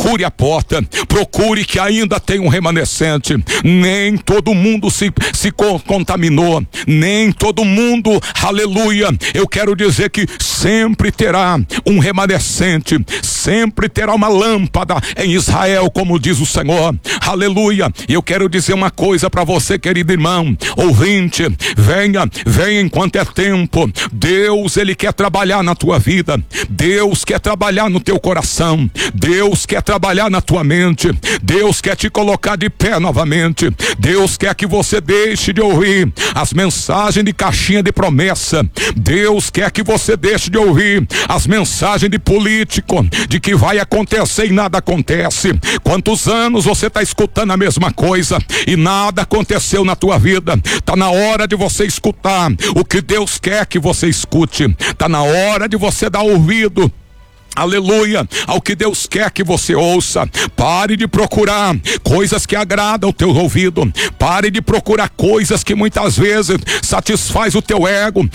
procure a porta, procure que ainda tem um remanescente. Nem todo mundo se contaminou, nem todo mundo, aleluia, eu quero dizer que sempre terá um remanescente, sempre terá uma lâmpada em Israel, como diz o Senhor, aleluia. E eu quero dizer uma coisa para você, querido irmão, ouvinte, venha enquanto é tempo. Deus, Ele quer trabalhar na tua vida, Deus quer trabalhar no teu coração, Deus quer trabalhar na tua mente, Deus quer te colocar de pé novamente, Deus quer que você deixe de ouvir as mensagens de caixinha de promessa, Deus quer que você deixe de ouvir as mensagens de político, de que vai acontecer e nada acontece. Quantos anos você está escutando a mesma coisa e nada aconteceu na tua vida? Está na hora de você escutar o que Deus quer que você escute, está na hora de você dar ouvido, aleluia, ao que Deus quer que você ouça. Pare de procurar coisas que agradam o teu ouvido, pare de procurar coisas que muitas vezes satisfaz o teu ego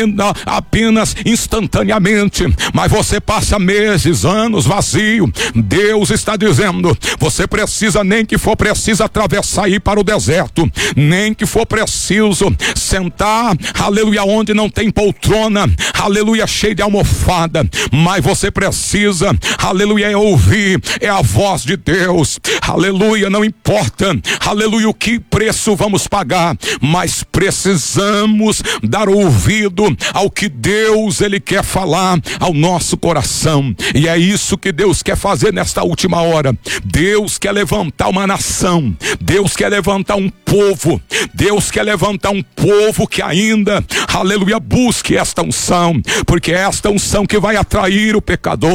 apenas instantaneamente, mas você passa meses, anos vazio. Deus está dizendo, você precisa, nem que for preciso atravessar e ir para o deserto, nem que for preciso sentar, aleluia, onde não tem poltrona, aleluia, cheio de almofada, mas você precisa, aleluia, ouvir é a voz de Deus, aleluia. Não importa, aleluia, o que preço vamos pagar, mas precisamos dar ouvido ao que Deus, Ele quer falar ao nosso coração. E é isso que Deus quer fazer nesta última hora. Deus quer levantar uma nação, Deus quer levantar um povo, Deus quer levantar um povo que ainda, aleluia, busque esta unção, porque é esta unção que vai atrair o pecador.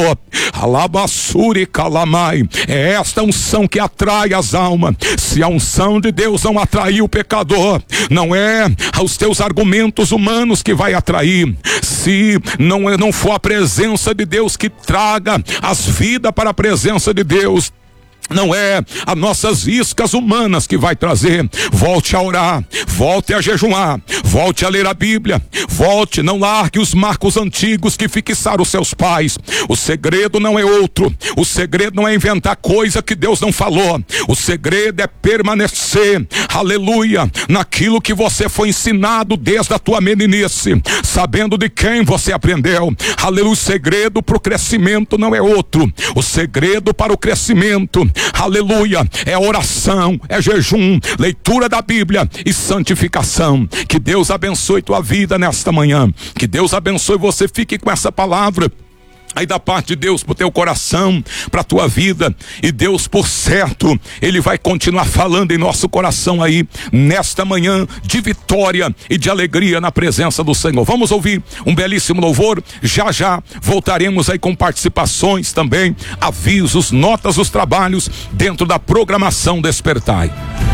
Alabassuri calamai, é esta unção que atrai as almas. Se a unção de Deus não atrair o pecador, não é os teus argumentos humanos que vai atrair. Se não for a presença de Deus que traga as vidas para a presença de Deus, não é as nossas iscas humanas que vai trazer. Volte a orar, volte a jejuar, volte a ler a Bíblia, volte, não largue os marcos antigos que fixaram os seus pais. O segredo não é outro, o segredo não é inventar coisa que Deus não falou, o segredo é permanecer, aleluia, naquilo que você foi ensinado desde a tua meninice, sabendo de quem você aprendeu, aleluia. O segredo para o crescimento não é outro, o segredo para o crescimento, aleluia, é oração, é jejum, leitura da Bíblia e santificação. Que Deus abençoe tua vida nesta manhã, que Deus abençoe você, fique com essa palavra aí da parte de Deus para o teu coração, para a tua vida, e Deus, por certo, Ele vai continuar falando em nosso coração aí, nesta manhã de vitória e de alegria na presença do Senhor. Vamos ouvir um belíssimo louvor, já voltaremos aí com participações também, avisos, notas dos trabalhos dentro da programação Despertai.